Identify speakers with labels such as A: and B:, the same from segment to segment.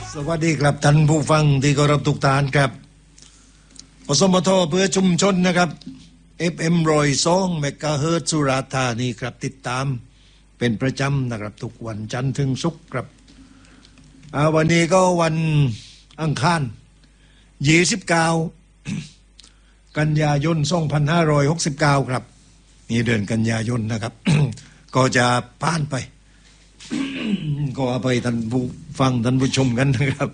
A: สวัสดีครับท่านผู้ฟังที่เคารพทุกท่านครับอสมทเพื่อชุมชนนะครับ FM 102 เมกะเฮิรตซ์สุราษฎร์ธานีครับติดตามเป็นประจำนะครับทุกวันจันทร์ถึงศุกร์ครับวันนี้ก็วันอังคาร29 กันยายน 2569 ครับนี่เดือนกันยายนนะครับ ก็จะผ่านไป ก็เอาไปท่านผู้ฟังท่านผู้ชมกันนะครับ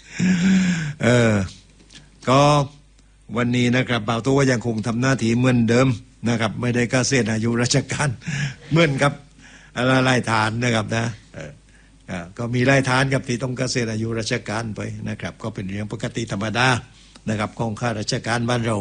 A: ก็วันนี้นะครับบ่าวตัวยังคงทำหน้าที่เหมือนเดิมนะครับไม่ได้เกษียณอายุราชการเหมือนกับรายฐานนะครับนะก็มีรายฐานกับที่ต้องเกษียณอายุราชการไปนะครับก็เป็นเรื่องปกติธรรมดานะครับของข้าราชการบ้านเรา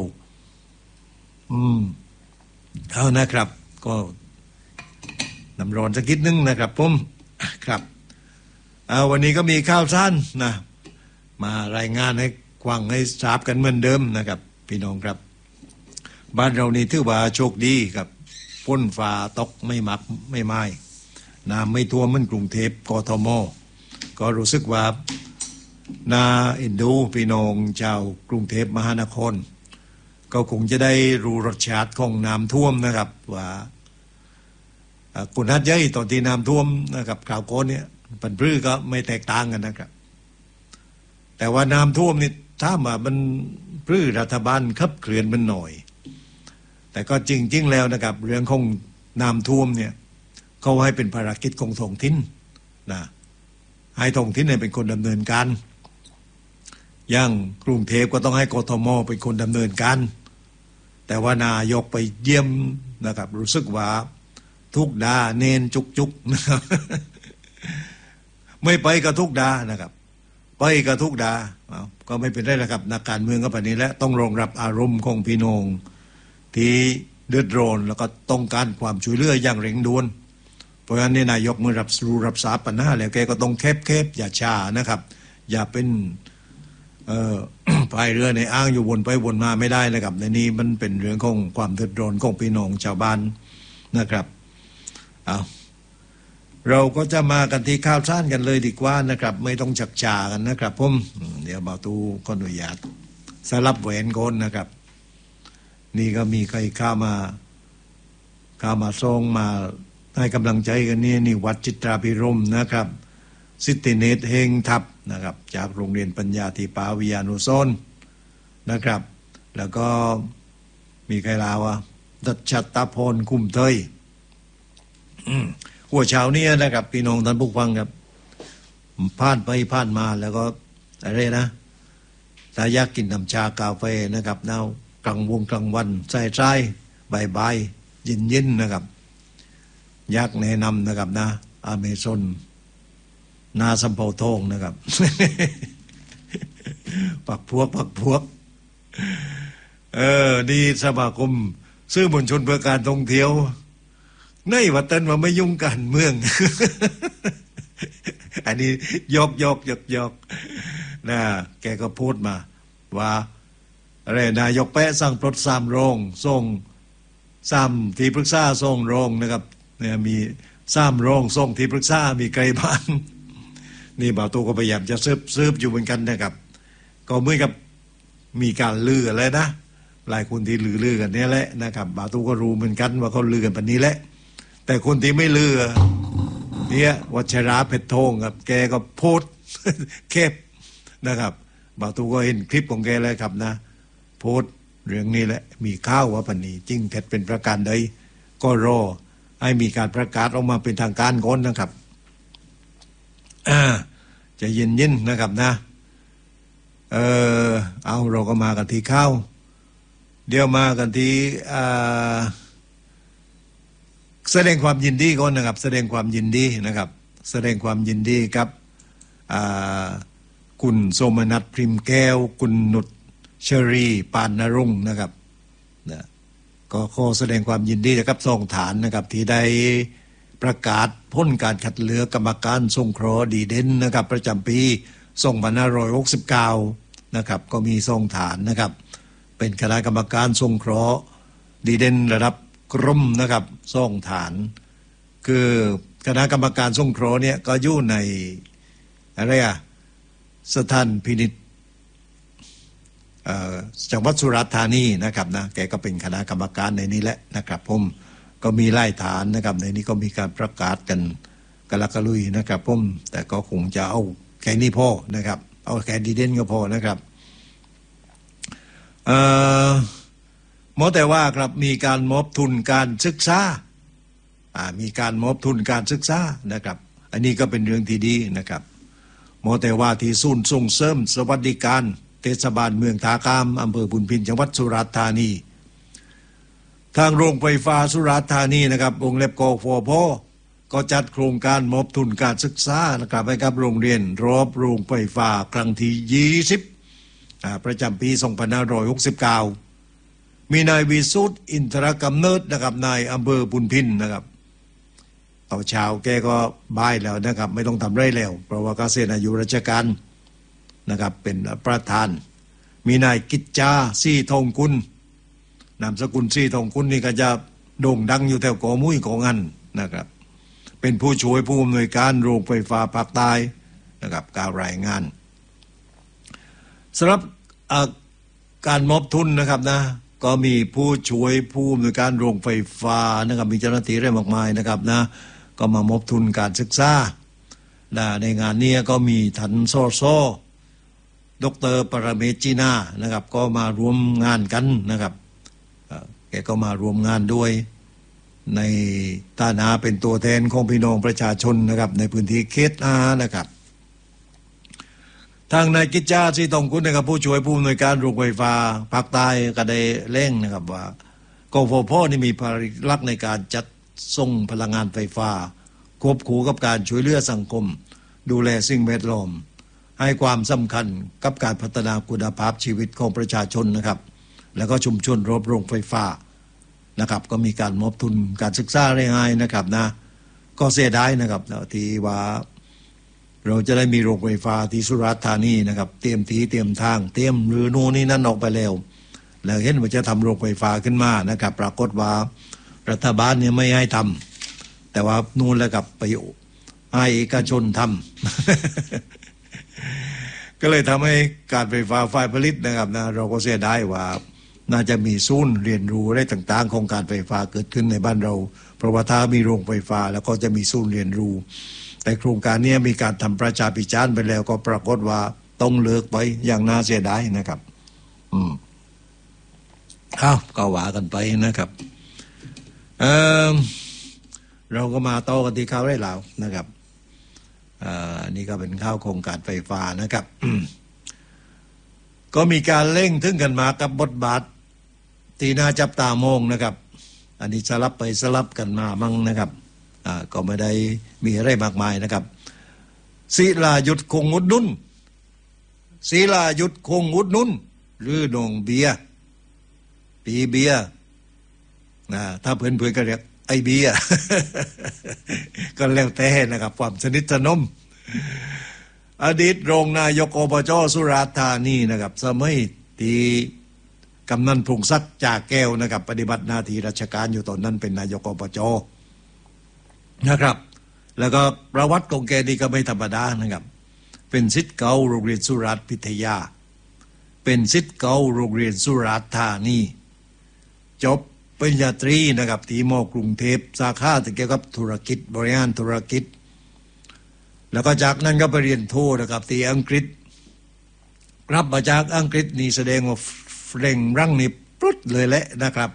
A: เอานะครับก็น้ำร้อนสักนิดนึงนะครับผมครับวันนี้ก็มีข่าวสั้นนะมารายงานให้กว้างให้ทราบกันเหมือนเดิมนะครับพี่น้องครับบ้านเรานี่ถือว่าโชคดีครับฝนฟ้าตกไม่มักไม่ไม้น้ำไม่ท่วมเหมือนกรุงเทพกทมก็รู้สึกว่าน่าเอ็นดูพี่น้องชาวกรุงเทพมหานครก็คงจะได้รู้รสชาติของน้ำท่วมนะครับว่ากุนัดยัยตอนที่น้ำท่วมนะครับข่าวโกนเนี่ยปันพื้ก็ไม่แตกต่างกันนะครับแต่ว่าน้ำท่วมนี่ถ้ามามันพื้รัฐบาลขับเคลื่อนมันหน่อยแต่ก็จริงๆแล้วนะครับเรื่องของน้ำท่วมเนี่ยเขาให้เป็นภารกิจของท้องถิ่นนะให้ท้องถิ่นเนี่ยเป็นคนดำเนินการอย่างกรุงเทพก็ต้องให้กทมเป็นคนดำเนินการแต่ว่านายกไปเยี่ยมนะครับรู้สึกว่าทุกดาเนนจุกนะครับ ไม่ไปก็ทุกดานะครับไปก็ทุกดาก็ไม่เป็นไรแล้วครับนักการเมืองก็แบบนี้แล้วต้องรองรับอารมณ์ของพี่น้องที่เดือดร้อนแล้วก็ต้องการความช่วยเหลืออย่างเร่งด่วนเพราะฉะนั้นนายกเมื่อรับทราบปัญหาแล้วแกก็ต้องแคบอย่าช้านะครับอย่าเป็นพายเรือในอ่างอยู่วนไปวนมาไม่ได้นะครับในนี้มันเป็นเรื่องของความเดือดร้อนของพี่น้องชาวบ้านนะครับเราก็จะมากันที่ข้าวสารกันเลยดีกว่านะครับไม่ต้องจักจ่ากันนะครับผมเดี๋ยวบ่าวตูขออนุญาตสลับแหวนคนนะครับนี่ก็มีใครเข้ามาส่งมาให้กำลังใจกันนี่วัดจิตราภิรมย์นะครับสิทธิเนตรเฮงทับนะครับจากโรงเรียนปัญญาธิปาวิทยานุสรณ์นะครับแล้วก็มีใครลาวดัชตพรคุ้มเทยหัวเช้านี้นะครับพี่น้องท่านผู้ฟังครับผ่านไปผ่านมาแล้วก็อะไรนะถ้าอยากกินน้ำชากาแฟนะครับเน่ากลางวันใส่บ่ายเย็นนะครับอยากแนะนำนะครับนะอเมซอนนาสัมเภาทองนะครับ ปักพวกดีสมาคมสื่อมวลชนเพื่อการท่องเที่ยวในวัดเต้นว่าไม่ยุ่งกันเมือง อันนี้ยกนะแกก็พูดมาว่าอะไรนายกแปะสั่งปลด3โรงส่ง3ที่ปรึกษาส่งโรงนะครับเนี่ยมี3โรงส่งที่ปรึกษามีไกลบ้านนี่บ่าวตูก็พยายามจะสืบอยู่เหมือนกันนะครับก็เหมือนกับมีการลืออะไรนะหลายคนที่ลือกันเนี่ยแหละนะครับบ่าวตูก็รู้เหมือนกันว่าเขาลือกันแบบนี้แหละแต่คนที่ไม่ลือเนี่ยวัชราเพชรทองครับแกก็โพสแคบนะครับบ่าวตูก็เห็นคลิปของแกแล้วครับนะโพสเรื่องนี้แหละมีข้าวว่าปณีจริงเท็จเป็นประการใดก็รอให้มีการประกาศออกมาเป็นทางการก่อนนะครับจะเย็นนะครับนะเอาเราก็มากันที่ข้าวเดี๋ยวมากันที่แสดงความยินดีก่อนนะครับแสดงความยินดีนะครับแสดงความยินดีกับคุณโสมนัสพริมแก้วคุณนุชเชอรีปานนรงค์นะครับนะก็ขอแสดงความยินดีกับสองฐานนะครับที่ได้ประกาศพ้นการคัดเลือกกรรมการสงเคราะห์ดีเด่นนะครับประจำปี2569นะครับก็มีสองฐานนะครับเป็นคณะกรรมการสงเคราะห์ดีเด่นระดับกรมนะครับสองฐานคือคณะกรรมการสงเคราะห์เนี่ยก็อยู่ในอะไรสถานพินิจจังหวัดสุราษฎร์ธานีนะครับนะแกก็เป็นคณะกรรมการในนี้แหละนะครับผมก็มีไล่ฐานนะครับในนี้ก็มีการประกาศกันกะละกะลุยนะครับผมแต่ก็คงจะเอาแค่นี้พอนะครับเอาแค่ดีเด่นก็พอนะครับหมอแต่ว่าครับมีการมอบทุนการศึกษามีการมอบทุนการศึกษานะครับอันนี้ก็เป็นเรื่องที่ดีนะครับหมอแต่ว่าที่ศูนย์ส่งเสริมสวัสดิการเทศบาลเมืองท่ากามอำเภอพุนพินจังหวัดสุราษฎร์ธานีทางโรงไฟฟ้าสุราษฎร์ธานีนะครับวงเล็บกฟผก็จัดโครงการมอบทุนการศึกษานะครับให้กับโรงเรียนรอบโรงไฟฟ้าครั้งที่20ประจำปี2569มีนายวิสุทธิ์อินทรกำเนิดนะครับนายอำเภอพุนพินนะครับต่อเช้าแกก็บ่ายแล้วนะครับไม่ต้องทำไรแล้วเพราะว่าเกษียณอายุราชการนะครับเป็นประธานมีนายกิจจาซี่ทองกุลนามสกุลซี่ทองกุลนี่ก็จะโด่งดังอยู่แถวกอมุ้ยของอันนะครับเป็นผู้ช่วยผู้อำนวยการโรงไฟฟ้าภาคใต้นะครับการรายงานสำหรับการมอบทุนนะครับนะก็มีผู้ช่วยผู้อำนวยการโรงไฟฟ้านะครับมีเจ้าหน้าที่ได้มากมายนะครับนะก็มามอบทุนการศึกษาในงานนี้ก็มีท่านโซดร.ปรเมศจีนานะครับก็มารวมงานกันนะครับแกก็มารวมงานด้วยในฐานะเป็นตัวแทนของพี่น้องประชาชนนะครับในพื้นที่เขตนะครับทางนายกิจจาสีทองกุลนะครับผู้ช่วยผู้อำนวยการโรงไฟฟ้าภาคใต้ก็ได้เร่งนะครับว่ากฟผนี่มีภารกิจหลักในการจัดส่งพลังงานไฟฟ้าควบคู่กับการช่วยเหลือสังคมดูแลสิ่งแวดล้อมให้ความสำคัญกับการพัฒนาคุณภาพชีวิตของประชาชนนะครับแล้วก็ชุมชนรอบโรงไฟฟ้านะครับก็มีการมอบทุนการศึกษาได้ง่ายนะครับนะก็เสียดายนะครับที่ว่าเราจะได้มีโรงไฟฟ้าที่สุราษฎร์ธานีนะครับเตรียมทีเตรียมทางเตรียมหรือโน่นนี่นั่นออกไปแล้วเห็นว่าจะทำโรงไฟฟ้าขึ้นมานะครับปรากฏว่ารัฐบาลเนี่ยไม่ให้ทำแต่ว่านู่นแล้วกับไปให้เอกชนทำ ก็เลยทำให้การไฟฟ้าฝ่ายผลิตนะครับนะเราก็เสียดายว่าน่าจะมีศูนย์เรียนรู้อะไรต่างๆของการไฟฟ้าเกิดขึ้นในบ้านเราเพราะว่าถ้ามีโรงไฟฟ้าแล้วก็จะมีศูนย์เรียนรู้แต่โครงการนี้มีการทำประชาพิจารณ์ไปแล้วก็ปรากฏว่าต้องเลิกไปอย่างน่าเสียดายนะครับก็ว่ากันไปนะครับเราก็มาต่อกันที่ข่าวได้แล้วนะครับนี่ก็เป็นข่าวโครงการไฟฟ้านะครับ ก็มีการเร่งถึงกันมากับบทบาทที่น่าจับตามองนะครับอันนี้สลับไปสลับกันมามั่งนะครับก็ไม่ได้มีอะไรมากมายนะครับศิลายุทธคงอุดหนุนศิลายุทธคงอุดหนุนหรือดงเบียปีเบียถ้าเพื่อนๆก็เรียกไอเบีย ก็แล้วแต่นะครับความสนิทสนมอดีตรองนายกอบจ.สุราษฎร์ธานีนะครับสมัยที่กำนันพงศักดิ์จากแก้วนะครับปฏิบัติหน้าที่ราชการอยู่ตอนนั้นเป็นนายกอบจ.นะครับแล้วก็ประวัติของแกนี่ก็ไม่ธรรมดานะครับเป็นศิษย์เก่าโรงเรียนสุราษฎร์พิทยาเป็นศิษย์เก่าโรงเรียนสุราษฎร์ธานีจบปริญญาตรีนะครับที่ม.กรุงเทพสาขาเกี่ยวกับธุรกิจบริหารธุรกิจแล้วก็จากนั้นก็ไปเรียนโทนะครับที่อังกฤษกลับมาจากอังกฤษนี่แสดงว่าเร่งรังนี่ปลุดเลยแหละนะครับ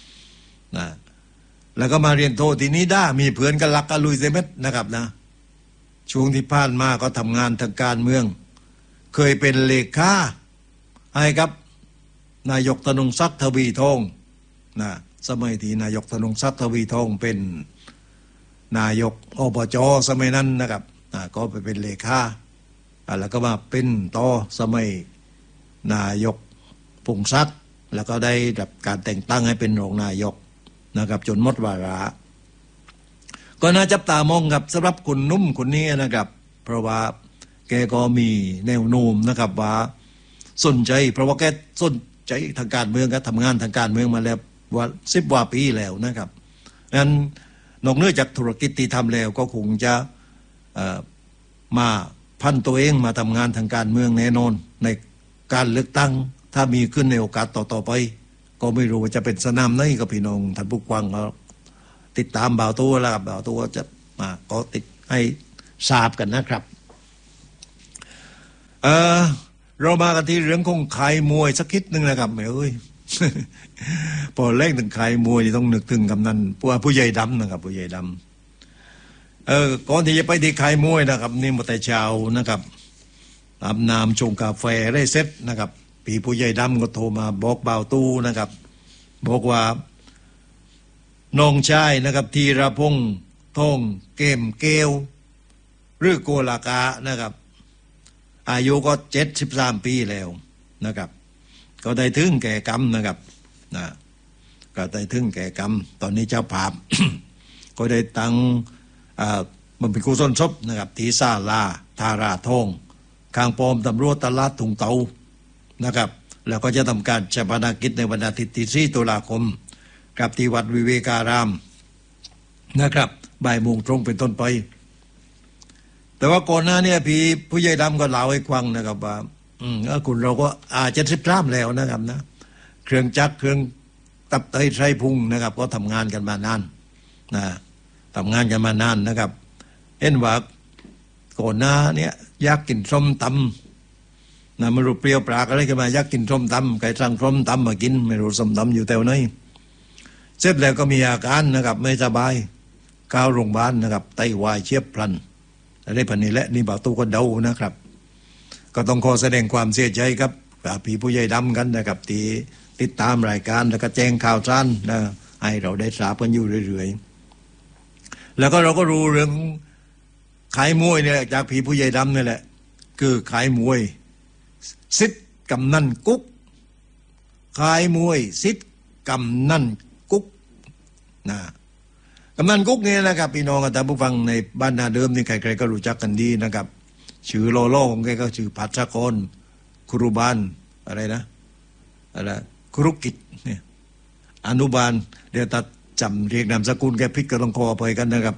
A: แล้วก็มาเรียนโทที่นี่ได้มีเพื่อนกันลักกันลุยเซเม็ดนะครับนะช่วงที่ผ่านมาก็ทำงานทางการเมืองเคยเป็นเลขาให้ครับนายกธนงศักดิ์ทวีทองสมัยที่นายกธนงศักดิ์ทวีทองเป็นนายกอบจ.สมัยนั้นนะครับก็ไปเป็นเลขาแล้วก็มาเป็นต่อสมัยนายกพงศักดิ์แล้วก็ได้รับการแต่งตั้งให้เป็นรองนายกนะครับจนหมดวาระก็น่าจับตามองครับสำหรับคุณนุ่มคนนี้นะครับเพราะว่าแกก็มีแนวโน้มนะครับว่าสนใจเพราะว่าแกสนใจทางการเมืองก็ทำงานทางการเมืองมาแล้วว่า10 กว่าปีแล้วนะครับงั้นนอกเหนือจากธุรกิจที่ทำแล้วก็คงจะมาพันตัวเองมาทำงานทางการเมืองแน่นอนในการเลือกตั้งถ้ามีขึ้นในโอกาสต่อๆไปก็ไม่รู้ว่าจะเป็นสนามไหนก็พี่น้องท่านผู้ฟังก็ติดตามบ่าวตัวแล้วบ่าวตัวจะมาก็ติดให้ทราบกันนะครับเรามากันที่เรื่องของขายมวยสักนิดนึงนะครับเอ้ย พอเล่นถึงขายมวยต้องนึกถึงกำนันผู้ใหญ่ดำนะครับผู้ใหญ่ดำก่อนที่จะไปที่ขายมวยนะครับนี่มาแต่เช้านะครับอาบน้ำชงกาแฟได้เสร็จนะครับพี่ผู้ใหญ่ดำก็โทรมาบอกบ่าวตู้นะครับบอกว่าน้องชายนะครับธีรพงษ์ทองเกมเกลหรือโกลากานะครับอายุก็73 ปีแล้วนะครับก็ได้ถึงแก่กรรมนะครับนะก็ได้ถึงแก่กรรมตอนนี้เจ้าภาพ ก็ได้ตั้งมันเป็นกุศลศพนะครับที่ศาลาธาราทองข้างปอมตำรวจตลาดถุงเตานะครับแล้วก็จะทำการชาปนกิจในวันอาทิตย์ที่4 ตุลาคมกับที่วัดวิเวการามนะครับบ่ายโมงตรงเป็นต้นไปแต่ว่าก่อนหน้านี้พี่ผู้ใหญ่ดำก็เล่าให้ฟังนะครับว่าคุณเราก็73แล้วนะครับนะเครื่องจักรเครื่องตับไตไส้พุงนะครับก็ทำงานกันมานานนะทำงานกันมานานนะครับเห็นว่าก่อนหน้านี้อยากกินส้มตำนะไม่รู้เปรี้ยวปากอะไรกันมาอยากกินส้มตำไก่สั่งส้มตำมากินไม่รู้ส้มตำอยู่แถวไหนเสร็จแล้วก็มีอาการนะครับไม่สบายเข้าโรงพยาบาลนะครับไตวายเฉียบพลันอะไรพันนี้แหละนี่บ่าวตู้ก็เดานะครับก็ต้องขอแสดงความเสียใจครับพี่ผู้ใหญ่ดำกันนะครับที่ติดตามรายการแล้วก็แจ้งข่าวสารนะให้เราได้ทราบกันอยู่เรื่อยๆแล้วก็เราก็รู้เรื่องขายมวยเนี่ยจากพี่ผู้ใหญ่ดำนี่แหละคือขายมวยสิทธิ์กำนันกุ๊กขายมวยสิทธิ์กำนันกุ๊กนะกำนันกุ๊กนี่นะครับพี่น้องท่านผู้ฟังในบ้านนาเดิมนี่ใครๆก็รู้จักกันดีนะครับชื่อโลโล่ของแกก็ชื่อพัชกรครูบาลอะไรนะอะไรครุกิจเนี่ยอนุบาลเดี๋ยวตัดจำเรียกนามสกุลแกพิษก็ต้องขออภัยกันนะครับ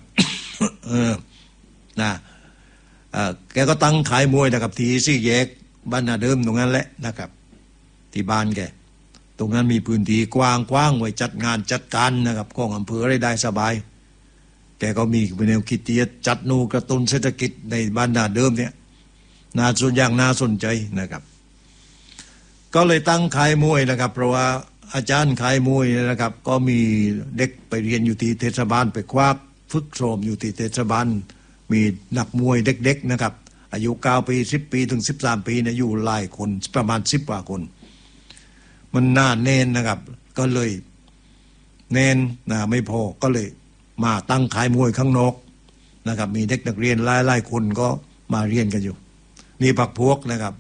A: นะแกก็ตั้งขายมวยนะครับที่สี่แยกบ้านนาเดิมตรงนั้นแหละนะครับที่บ้านแกตรงนั้นมีพื้นที่กว้างไว้จัดงานจัดการนะครับของอำเภอได้สบายแกก็มีแนวคิดที่จะจัดนูกระตุ้นเศรษฐกิจในบ้านนาเดิมเนี่ยน่าสนใจนะครับก็เลยตั้งขายมวยนะครับเพราะว่าอาจารย์ขายมวยนะครับก็มีเด็กไปเรียนอยู่ที่เทศบาลไปคว้าฝึกซ้อมอยู่ที่เทศบาลมีนักมวยเด็กๆนะครับอายุ9 ปี10 ปีถึง13 ปีเนี่ยอยู่หลายคนประมาณ10 กว่าคนมันน่าเน้นนะครับก็เลยเน้นนะไม่พอก็เลยมาตั้งขายมวยข้างนอกนะครับมีเด็กนักเรียนหลายคนก็มาเรียนกันอยู่นี่พรรคพวกนะครับ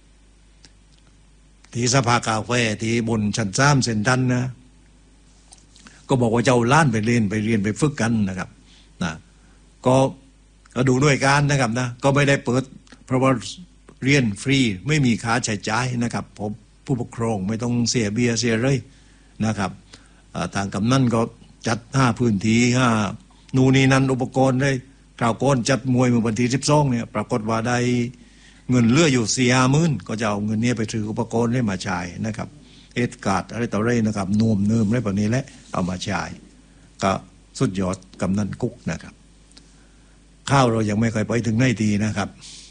A: ที่สภากาแฟที่บนชั้น3เซ็นทรัลนะก็บอกว่าเจ้าล้านไปเรียนไปฝึกกันนะครับนะก็ดูด้วยการนะครับนะก็ไม่ได้เปิดเพราะว่าเรียนฟรีไม่มีค่าใช้จ่ายนะครับผมผู้ปกครองไม่ต้องเสียเบี้ยเสียเลยนะครับทางกำนันก็จัด5 พื้นที่5นูนีนันอุปกรณ์ได้กล่าวก้อนจัดมวยเมื่อวันที่12เนี่ยปรากฏว่าได้เงินเลืออยู่40,000ก็จะเอาเงินนี้ไปซื้ออุปกรณ์ให้มาใช้นะครับเอ็ดการ์ดอะไรต่ออะไรนะครับนวมเนิมอะไรแบบนี้แหละเอามาใช้ก็สุดยอดกำนันกุ๊กนะครับข้าวเรายังไม่เคยไปถึงไหนทีนะครับ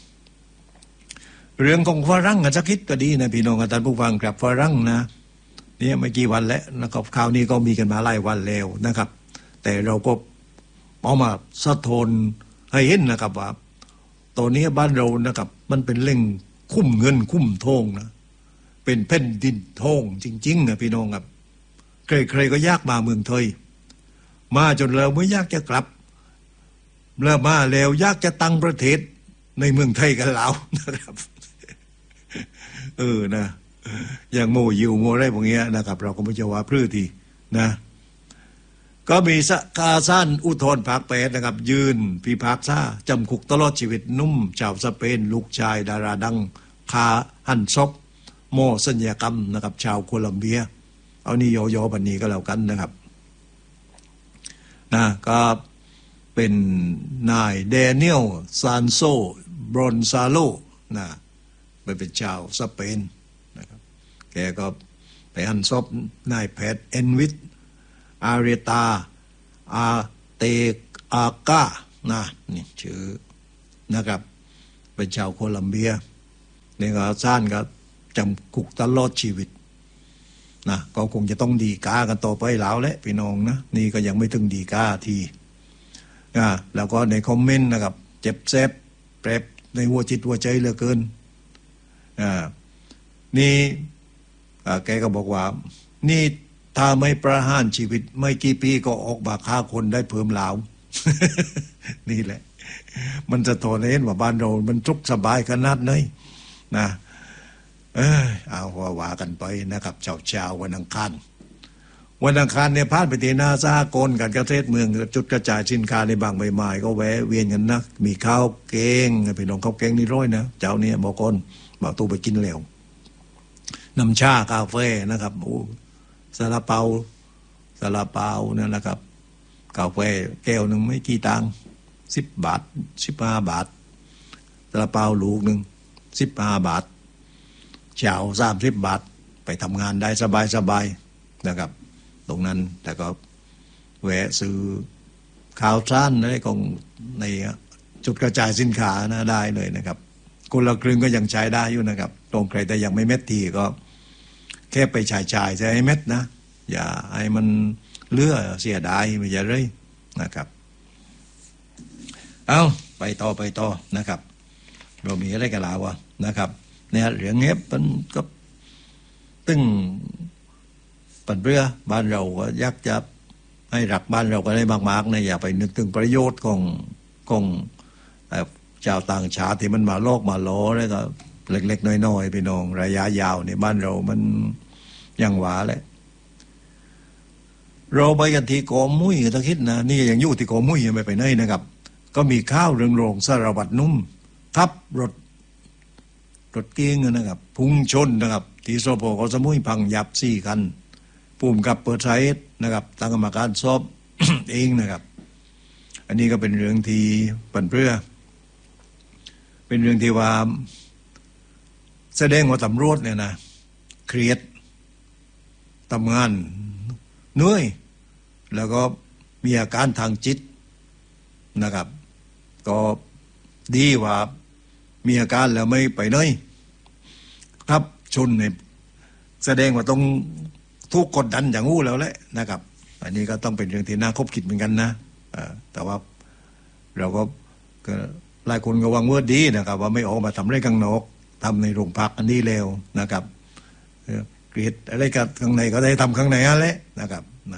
A: เรื่องของฝรั่งกันสักคิดก็ดีนะพี่น้องท่านผู้ฟังครับฝรั่งนะนี่ไม่กี่วันแล้วนะครับข่าวนี้ก็มีกันมาหลายวันแล้วนะครับแต่เราก็เอามาสะท้อนให้เห็นนะครับว่าตอนนี้บ้านเรานะครับมันเป็นเรื่องคุ้มเงินคุ้มทองนะเป็นแผ่นดินทองจริงๆนะพี่น้องครับใครๆก็ยากมาเมืองไทยมาจนเราไม่อยากจะกลับแล้วมาแล้วอยากจะตั้งประเทศในเมืองไทยกันแล้วนะครับนะอย่างโมยิวโมอะไรพวกนี้นะครับเราก็ไม่จะว่าพลื้ทีนะก็มีคาซานอุทธรภาค8นะครับยืนพิพากษาจำคุกตลอดชีวิตนุ่มชาวสเปนลูกชายดาราดังคาฮันซอกโมสัญญกรรมนะครับชาวโคลัมเบียเอานี่ย่อๆบันนี้ก็แล้วกันนะครับนะก็เป็นนายแดเนียลซานโซบรอนซาโลนะไปเป็นชาวสเปนนะครับแกก็ไปหั่นศพนายแพทย์เอนวิทอาเรตาอาเตอากานะนี่ชื่อนะครับเป็นชาวโคลัมเบียนี่ก็ศาลก็จำคุกตลอดชีวิตนะก็คงจะต้องดีกากันต่อไปแล้วแหละพี่น้องนะนี่ก็ยังไม่ถึงดีกาทีแล้วก็ในคอมเมนต์นะครับเจ็บแสบแปรบในหัวจิตหัวใจเหลือเกินนี่แกก็บอกว่านี่ถ้าไม่ประหารชีวิตไม่กี่ปีก็ออกมาฆ่าคนได้เพิ่มเหลา นี่แหละมันจะโทษเห็นว่าบ้านเรามันทุกสบายขนาดไหนนะเอาว่ากันไปนะครับเช้าวันอังคารเนี่ยพลาดไปที่หน้าสหกรณ์การเกษตรเมืองจุดกระจายสินค้าในบางใบไม้ก็แวะเวียนกันนะมีข้าวแกงพี่น้องข้าวแกงนี่ร้อยนะเจ้าเนี่ยบอกคนบอกตู้ไปกินแล้วน้ำชากาแฟนะครับโอ้ซาลาเปานั่นนะครับกาแฟแก้วหนึ่งไม่กี่ตังค์10 บาท15 บาทซาลาเปาลูกหนึ่ง15 บาทเช้า30 บาทไปทำงานได้สบายนะครับตรงนั้นแต่ก็แวะซื้อข่าวสารอะไรของในจุดกระจายสินค้านะได้เลยนะครับคนละครึ่งก็ยังใช้ได้อยู่นะครับตรงใครแต่ยังไม่เม็ดทีก็แค่ไปจ่ายใช้ให้เม็ดนะอย่าให้มันเลือเสียดายไม่อย่าเลยนะครับเอาไปต่อนะครับเรามีอะไรกันแล้ววะนะครับเนี่ยเรื่องเงี้ยมันก็ตึ้งปันเรือบ้านเราก็อยากจะให้รักบ้านเราก็ได้มากๆนะอย่าไปนึกถึงประโยชน์ของชาวต่างชาติที่มันมาโลกมาล้อแล้วก็เล็กๆน้อยๆพี่น้องระยะยาวเนี่ยบ้านเรามันยังหวาแหละเราไปกันที่โกมุ้ยถ้าคิดนะนี่ยังอยู่ที่โกมุ้ยยังไม่ไปไหนนะครับก็มีข้าวเรืองโรงสารวัตรนุ่มทับรถเก๋งนะครับพุ่งชนนะครับที่สพเกาะสมุยพังยับ4 คันปุ่มกับเปิดไซต์นะครับตั้งกรรมการสอบ เองนะครับอันนี้ก็เป็นเรื่องที่ปั่นเพื่อเป็นเรื่องที่ว่าแสดงว่าตำรวจเนี่ยนะเครียดทำงานเหนื่อยแล้วก็มีอาการทางจิตนะครับก็ดีว่ามีอาการแล้วไม่ไปไหนครับชนเนี่ยแสดงว่าต้องทุกกดดันอย่างงู้แล้วแหละนะครับอันนี้ก็ต้องเป็นเรื่องที่น่าคบคิดเหมือนกันนะแต่ว่าเราก็หลายคนก็วางเวอร์ดีนะครับว่าไม่ออกมาทำอะไรข้างนอกทำในโรงพักอันนี้เร็วนะครับเกลียดอะไรกันข้างในก็ได้ทำข้างในอะไรนะครับนะ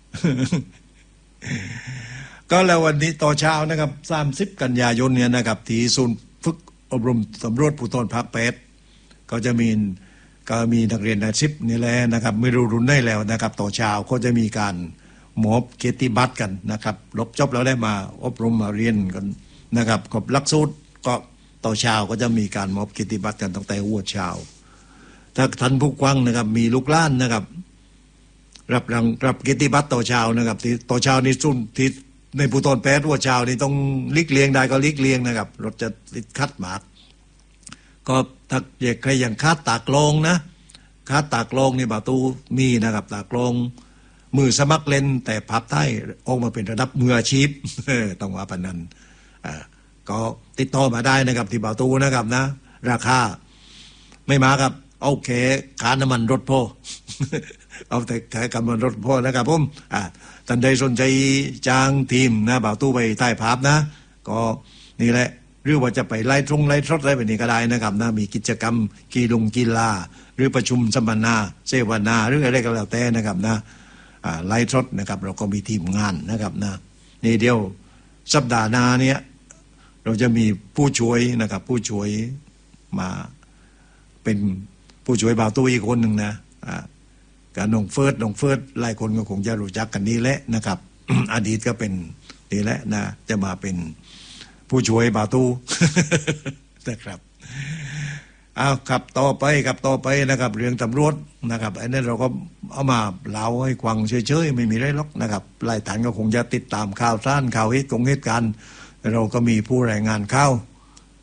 A: ก็แล้ววันนี้ต่อเช้านะครับ30 กันยายนเนี่ยนะครับที่ศูนย์ฝึกอบรมตำรวจภูธรภาค8ก็จะมีนักเรียนใน10นี่แหละนะครับไม่รู้รุ่นได้แล้วนะครับต่อเช้าก็จะมีการมอบเกียรติบัตรกันนะครับลบจบแล้วได้มาอบรมมาเรียนกันนะครับกับหลักสูตรก็ต่อเช้าก็จะมีการมอบเกียรติบัตรกันตั้งแต่หัวเช้าถ้าท่านผู้ฟังนะครับมีลูกหลานนะครับรับเกียรติบัตรต่อเช้านะครับที่ต่อเช้านี่ซุ่มที่ในภูธร8หัวเช้านี่ต้องลิกเลียงได้ก็ลิกเลียงนะครับรถจะติดคัดหมากก็ถ้าใครอย่างคาดตากลงนะคาดตากลงนี่ประตูมีนะครับตากลงมือสมัครเล่นแต่พับใต้ออกมาเป็นระดับมืออาชีพต้องว่าปานนั้นก็ติดต่อมาได้นะครับที่ประตูนะครับนะราคาไม่มาครับโอเคค่าน้ำมันรถพ่อ เอาแต่ขายกำมันรถพ่อนะครับผมท่านใดสนใจจ้างทีมนะบ่าวตู้ไปใต้ภาพนะก็นี่แหละหรือว่าจะไปไล่ทรดอะไรแบบนี้ก็ได้นะครับนะมีกิจกรรมกีฬาหรือประชุมสัมมนาเสวนาหรืออะไรก็แล้วแต่นะครับนะไล่ทรดนะครับเราก็มีทีมงานนะครับนะนี่เดียวสัปดาห์หน้าเนี้ยเราจะมีผู้ช่วยนะครับผู้ช่วยมาเป็นผู้ช่วยบ่าวตู้อีกคนหนึ่งนะกับน้องเฟิร์สหลายคนก็คงจะรู้จักกันนี่แหละนะครับ อดีตก็เป็นนี่แหละนะจะมาเป็นผู้ช่วยบ่าวตู้ นะครับเอาครับต่อไปนะครับเรื่องตำรวจนะครับอันนี้เราก็เอามาเล่าให้ฟังเฉยๆไม่มีอะไรหรอกนะครับหลายท่านก็คงจะติดตามข่าวสารข่าวเหตุการณ์เราก็มีผู้รายงานข่าว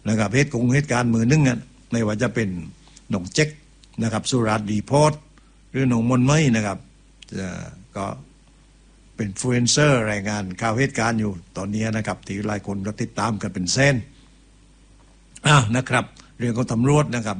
A: นะครับเหตุการณ์มือนึงอ่ะไม่ว่าจะเป็นหนองเจ๊กนะครับสุราษฎร์รีพอร์ตหรือหนองมนไม้นะครับก็เป็นอินฟลูเอนเซอร์รายงานข่าวเหตุการณ์อยู่ตอนนี้นะครับที่หลายคนก็ติดตามกันเป็นเส้นนะครับเรื่องของตำรวจนะครับ